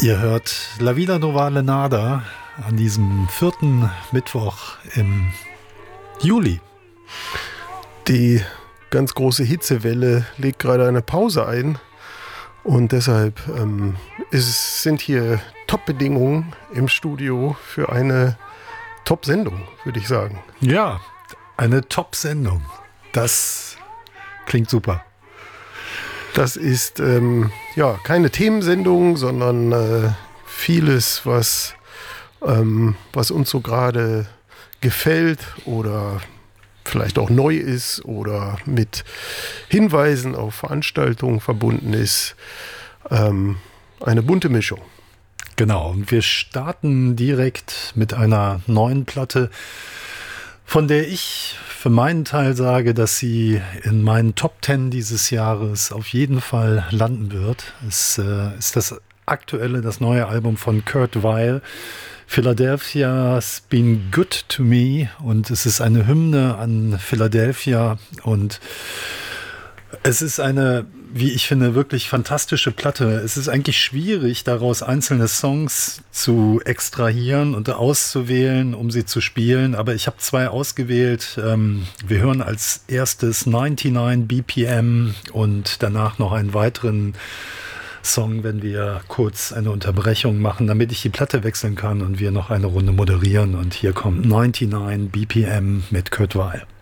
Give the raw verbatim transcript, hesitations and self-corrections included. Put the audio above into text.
Ihr hört La Vida no vale nada an diesem vierten Mittwoch im Juli. Die ganz große Hitzewelle legt gerade eine Pause ein und deshalb ähm, ist, sind hier Top-Bedingungen im Studio für eine Top-Sendung, würde ich sagen. Ja, eine Top-Sendung. Das klingt super. Das ist ähm, ja keine Themensendung, sondern äh, vieles, was, ähm, was uns so gerade gefällt oder vielleicht auch neu ist oder mit Hinweisen auf Veranstaltungen verbunden ist. Ähm, eine bunte Mischung. Genau, und wir starten direkt mit einer neuen Platte, von der ich für meinen Teil sage, dass sie in meinen Top Ten dieses Jahres auf jeden Fall landen wird. Es äh, ist das aktuelle, das neue Album von Kurt Weill, Philadelphia's Been Good to Me, und es ist eine Hymne an Philadelphia und es ist eine, wie ich finde, wirklich fantastische Platte. Es ist eigentlich schwierig, daraus einzelne Songs zu extrahieren und auszuwählen, um sie zu spielen. Aber ich habe zwei ausgewählt. Ähm, wir hören als erstes neunundneunzig B P M und danach noch einen weiteren Song, wenn wir kurz eine Unterbrechung machen, damit ich die Platte wechseln kann und wir noch eine Runde moderieren. Und hier kommt neunundneunzig B P M mit Kurt Weill.